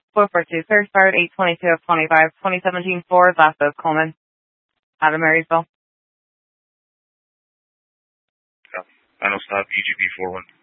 442 Clear Start, 822 of 25, 2017 Ford, last of Coleman, out of Marysville. Final stop, EGP 41.